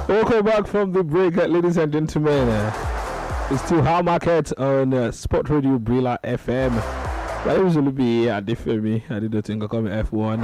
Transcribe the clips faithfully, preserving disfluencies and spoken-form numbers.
Welcome back from the break, uh, ladies and gentlemen. Uh, it's to How Market on uh, Sport Radio Brilla F M. I usually be here at Defemi. I did not think I come F one.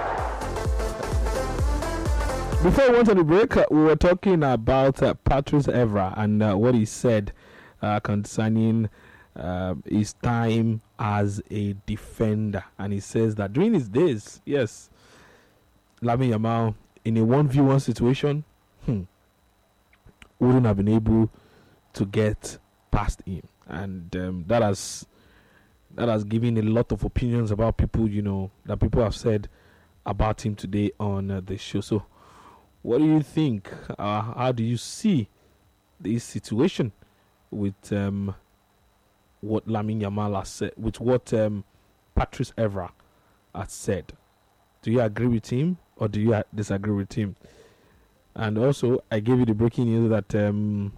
Before we went on the break, uh, we were talking about uh, Patrice Evra and uh, what he said uh, concerning uh, his time as a defender. And he says that during his days, yes, Lamine Yamal in a one v one situation, hmm, wouldn't have been able to get past him, and um, that has that has given a lot of opinions about people, you know, that people have said about him today on uh, the show. So, what do you think? Uh, how do you see this situation with um, what Lamine Yamal has said, with what um, Patrice Evra has said? Do you agree with him or do you disagree with him? And also, I gave you the breaking news that um,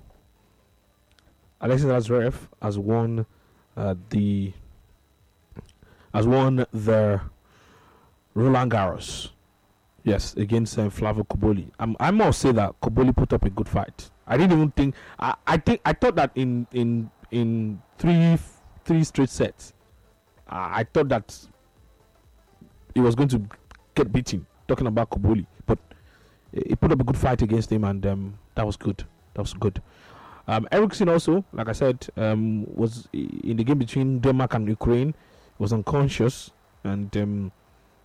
Alexis Zverev has won uh, the has won the Roland Garros. Yes, against um, Flavio Cobolli. Um, I must say that Cobolli put up a good fight. I didn't even think. I, I think I thought that in in in three three straight sets, uh, I thought that he was going to get beaten. Talking about Cobolli, but he put up a good fight against him, and um, that was good. That was good. Um, Ericsson also, like I said, um, was in the game between Denmark and Ukraine. Was unconscious, and um,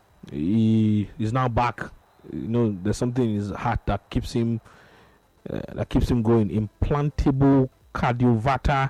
he is now back. You know, there's something in his heart that keeps him uh, that keeps him going. Implantable cardiovascular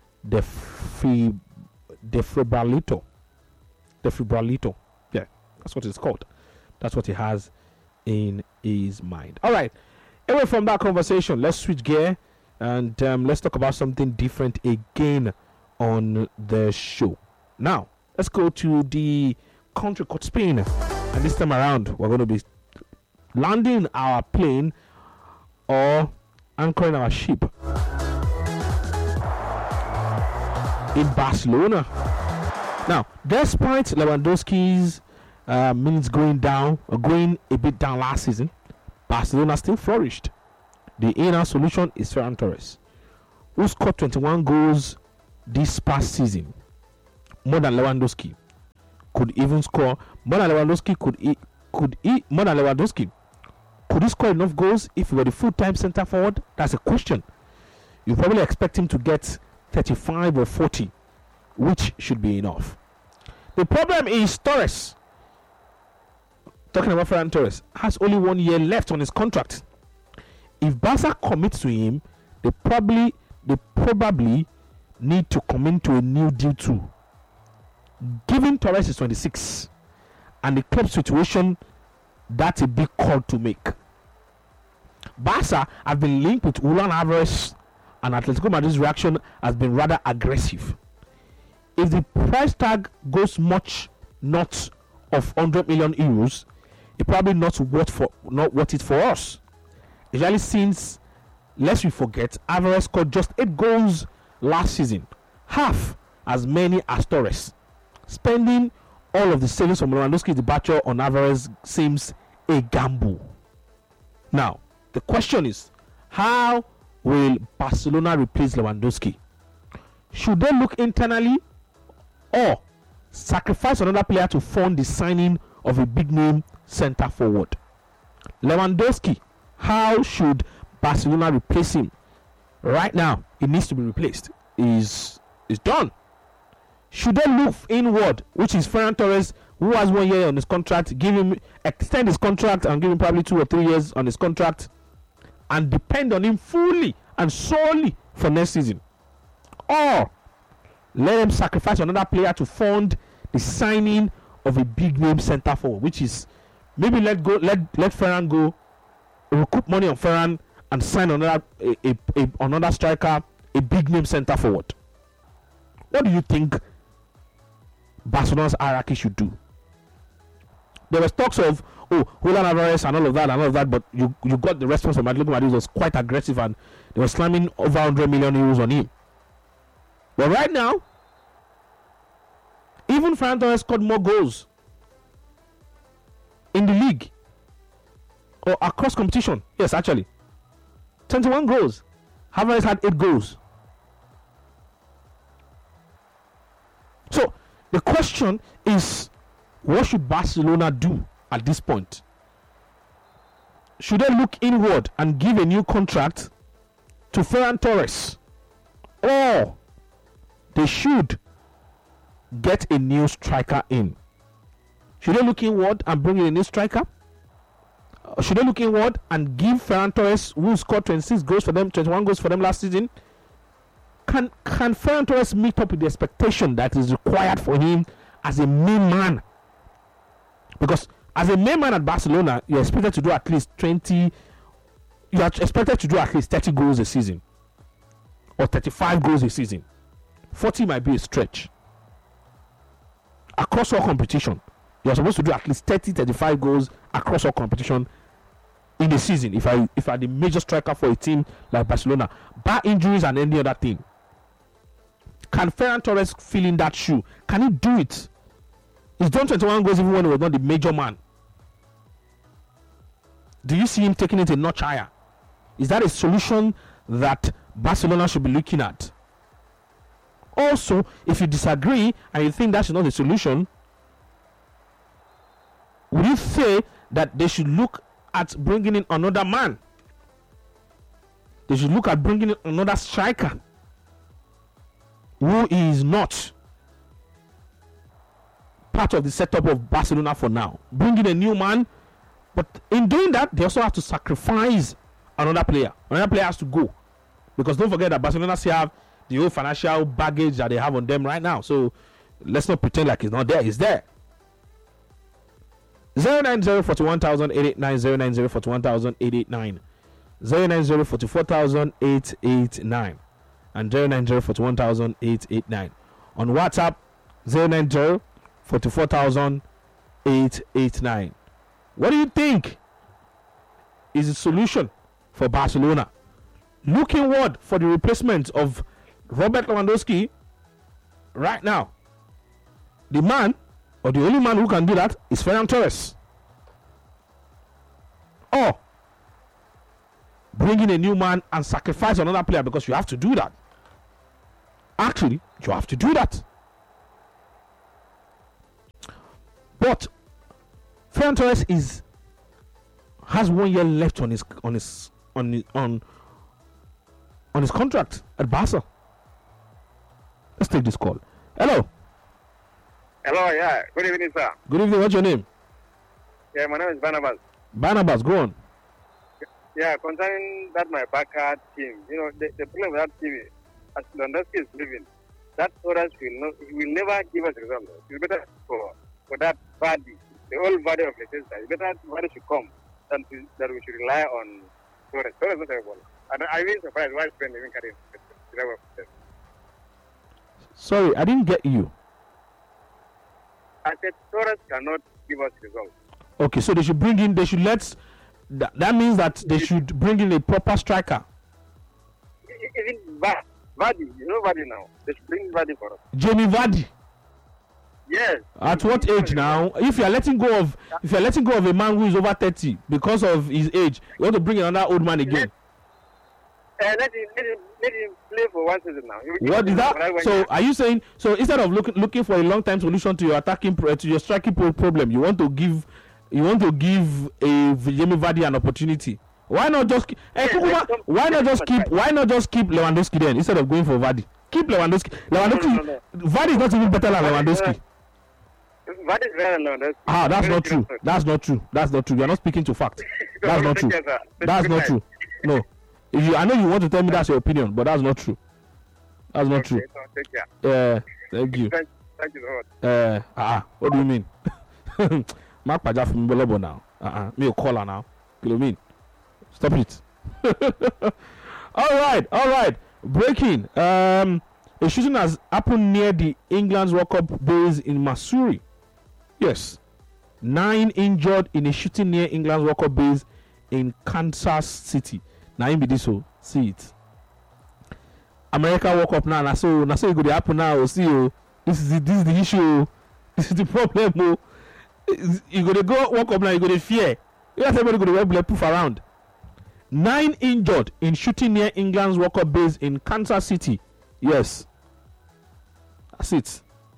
defib- defibrillator. Defibrillator. Yeah, that's what it's called. That's what he has in his mind. All right. Away from that conversation, let's switch gear and um, let's talk about something different again on the show. Now, let's go to the country called Spain. And this time around, we're going to be landing our plane or anchoring our ship in Barcelona. Now, despite Lewandowski's uh, minutes going down or going a bit down last season, Barcelona still flourished. The in-house solution is Ferran Torres, who scored twenty-one goals this past season, more than Lewandowski could even score. More than Lewandowski could he, could he, more than Lewandowski could he score enough goals if he were the full-time centre forward? That's a question. You probably expect him to get thirty-five or forty, which should be enough. The problem is Torres. Talking about Ferran Torres, has only one year left on his contract. If Barca commits to him, they probably they probably need to commit to a new deal too. Given Torres is twenty-six, and the club situation, that's a big call to make. Barca have been linked with Julian Alvarez, and Atletico Madrid's reaction has been rather aggressive. If the price tag goes much north of one hundred million euros, it's probably not worth for not worth it for us. Especially since, lest we forget, Alvarez scored just eight goals last season, half as many as Torres. Spending all of the savings from Lewandowski's departure on Alvarez seems a gamble. Now, the question is, how will Barcelona replace Lewandowski? Should they look internally or sacrifice another player to fund the signing of a big name centre forward? Lewandowski, how should Barcelona replace him? Right now, he needs to be replaced. Is is done. Should they look inward, which is Ferran Torres, who has one year on his contract, give him extend his contract and give him probably two or three years on his contract, and depend on him fully and solely for next season? Or let them sacrifice another player to fund the signing of a big name centre forward, which is maybe let go let let Ferran go, recoup money on Ferran, and sign another a, a, a, another striker, a big name centre forward. What do you think Barcelona's hierarchy should do? There was talks of oh Julian Alvarez and all of that and all of that, but you you got the response from Atletico Madrid was quite aggressive and they were slamming over one hundred million euros on him. But right now, even Ferran Torres scored more goals in the league or across competition. Yes, actually, twenty-one goals. Havertz had eight goals. So the question is, what should Barcelona do at this point? Should they look inward and give a new contract to Ferran Torres, or they should get a new striker in? Should they look inward and bring in a new striker? Or should they look inward and give Ferran Torres, who scored twenty-six goals for them, twenty-one goals for them last season? Can can Ferran Torres meet up with the expectation that is required for him as a main man? Because as a main man at Barcelona, you're expected to do at least twenty. You are expected to do at least thirty goals a season, or thirty-five goals a season. forty might be a stretch. Across all competition, you're supposed to do at least thirty, thirty-five goals across all competition in a season. If I if I the major striker for a team like Barcelona, bar injuries and any other thing, can Ferran Torres fill in that shoe? Can he do it? He's done twenty-one goals even when he was not the major man. Do you see him taking it a notch higher? Is that a solution that Barcelona should be looking at? Also, if you disagree and you think that's not a solution, would you say that they should look at bringing in another man? They should look at bringing in another striker who is not part of the setup of Barcelona for now. Bring in a new man, but in doing that, they also have to sacrifice another player. Another player has to go, because don't forget that Barcelona still have the whole financial baggage that they have on them right now. So let's not pretend like it's not there. It's there. zero nine zero four one thousand eight eight nine, zero nine zero four one thousand eight eight nine, zero nine zero four four thousand eight eight nine, and zero nine zero four one thousand eight eight nine. On WhatsApp, zero nine zero four four thousand eight eight nine. What do you think is the solution for Barcelona? Look inward for the replacement of Robert Lewandowski right now. The man, or the only man who can do that, is Ferran Torres. Or bring in a new man and sacrifice another player, because you have to do that. Actually, you have to do that. But Ferran Torres is has one year left on his on his on his, on on his contract at Barca. Let's take this call. Hello. Hello, yeah. Good evening, sir. Good evening. What's your name? Yeah, my name is Barnabas. Barnabas, go on. Yeah, concerning that my backyard team, you know, the, the problem with that team is, as Lewandowski is leaving, that Torres will not, he will never give us results. It's better for for that body, the old body of Leicester. It's better body should come than to, that we should rely on Torres. Torres is not terrible. And I've been surprised why Spain even carrying the level of Torres. Sorry, I didn't get you. I said Torres cannot give us results. Okay, so they should bring in, they should let, that, that means that they should bring in a proper striker. Even Vardy, you know Vardy now. They should bring Vardy for us. Jamie Vardy. Yes. At what age now? If you are letting go of, if you are letting go of a man who is over thirty because of his age, you want to bring another old man again. Uh, let, him, let, him, let him play for one season now. What is that? So are you saying, so instead of look, looking for a long-time solution to your attacking, to your striking problem, you want to give, you want to give a Jamie Vardy an opportunity? Why not just keep, hey, Kukuma, why not just keep, why not just keep Lewandowski then instead of going for Vardy? Keep Lewandowski. Lewandowski, no, no, no, no. Vardy is not even better than Lewandowski. Vardy is better than Lewandowski. Ah, that's not true. That's not true. That's not true. You are not speaking to fact. That's not true. That's not true. No. If you, I know you want to tell me that's your opinion, but that's not true. That's not okay, true. So take care. Uh, thank you. Thank, thank you so much. Uh, ah, what do you mean? Mark Paja from Mbolobo now. Uh-uh. Me a caller now. You know what I mean? Stop it. all right, all right. Breaking. Um, a shooting has happened near the England's World Cup base in Missouri. Yes. Nine injured in a shooting near England's World Cup base in Kansas City. Now in this so see it. America World Cup now, now so now so it could happen now. See you. This is the, this is the issue. This is the problem. Oh. You go to go World Cup now. You go to fear. You have everybody go to wear poof around. Nine injured in shooting near England's World Cup base in Kansas City. Yes. That's it.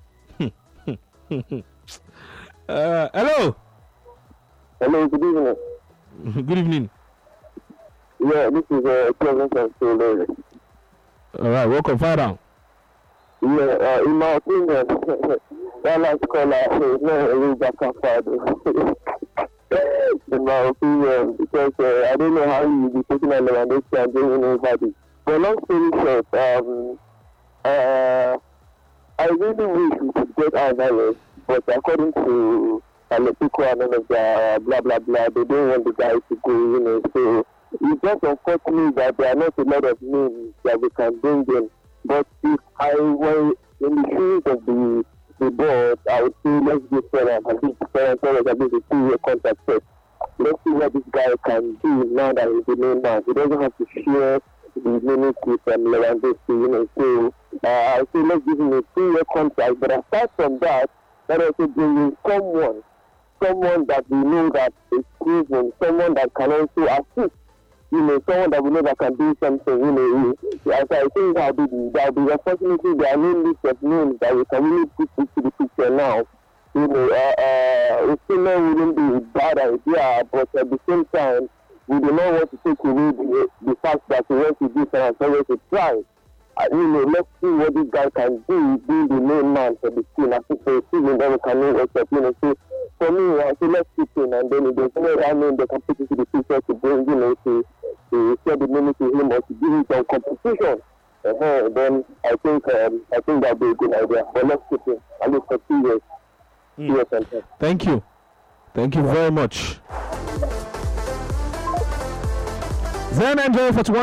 uh, hello. Hello, good evening. Good evening. Yeah, this is uh, Kevin from Philadelphia. All right, welcome, fire down. Yeah, uh, in my opinion, that last caller is not a real backup father. In my opinion, because uh, I don't know how you be taking on Lewandowski and doing nobody. But long story short, um, uh, I really wish we could get Alvarez, but according to Atletico and all of the blah blah blah, they don't want the guy to go, you know. So it's just unfortunate that there are not a lot of names that we can bring in. But if I were in the shoes of the the board, I would say let's give Ferran and give Ferran Torres at least a two-year contract first. Let's see what this guy can do now that he's the main man. He doesn't have to share the minutes with um, Lewandowski, you know. So uh, I would say let's give him a two-year contract. But aside from that, that also brings in someone, someone that we know that is proven, someone that can also assist. You know, someone that we know that can do something, you know, as I think that will be, that will be unfortunately there are no list of names that we can really put into the picture now. You know, uh, uh, it still wouldn't be a bad idea, but at the same time, we do not want to take away the, the fact that we want to do something and to try. Uh, you know, let's see what this guy can do, being the main man for the team. I think for a season that we can know what's up, you know, so for me, I say let's keep him, and then if there's any other name they can put into the picture to bring, you know, to to share the minute to him or to give him some competition, uh-huh, then I think um, I think that would be a good idea. But let's keep him at least for two years. Mm. Two years and ten. Thank you. Thank you very much. Then enjoy for